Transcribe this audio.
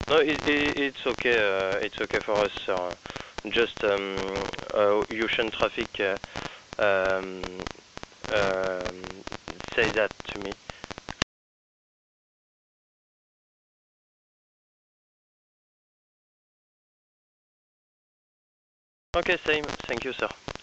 No, it's okay. It's okay for us, sir. Just ocean traffic um, um, say that to me. Okay, same. Thank you, sir.